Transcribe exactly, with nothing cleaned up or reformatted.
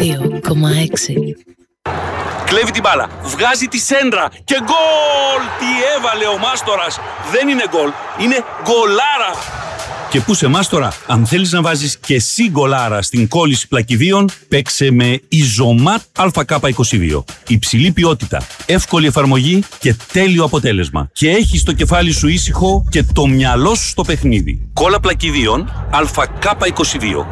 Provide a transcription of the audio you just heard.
δύο κόμμα έξι. Κλέβει την μπάλα, βγάζει τη σέντρα και γκολ! Τι έβαλε ο Μάστορας! Δεν είναι γκολ, είναι γκολάρα! Και πού σε Μάστορα, αν θέλεις να βάζεις και εσύ γκολάρα στην κόλληση πλακιδίων, παίξε με Ιζωμάτ Α Κ είκοσι δύο. Υψηλή ποιότητα, εύκολη εφαρμογή και τέλειο αποτέλεσμα. Και έχεις το κεφάλι σου ήσυχο και το μυαλό σου στο παιχνίδι. Κόλλα πλακιδίων Α Κ είκοσι δύο.